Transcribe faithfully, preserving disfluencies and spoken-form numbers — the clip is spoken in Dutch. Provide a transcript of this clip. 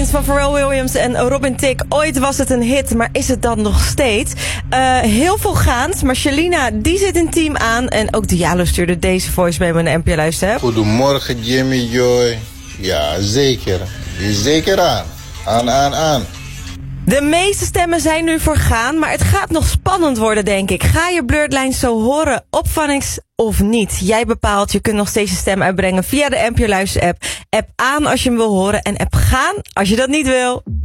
Blurredlines van Pharrell Williams en Robin Thicke. Ooit was het een hit, maar is het dan nog steeds? Uh, heel veel gaand, maar Shalina, die zit een team aan. En ook Diallo stuurde deze voice bij mijn N P R Luister. Goedemorgen Jimmy Joy. Ja, zeker. Die is zeker aan. Aan, aan, aan. De meeste stemmen zijn nu voor gaan, maar het gaat nog spannend worden, denk ik. Ga je Blurredlines zo horen op Phonics of niet? Jij bepaalt, je kunt nog steeds je stem uitbrengen via de N P R Luister app. App aan als je hem wil horen en app gaan als je dat niet wil.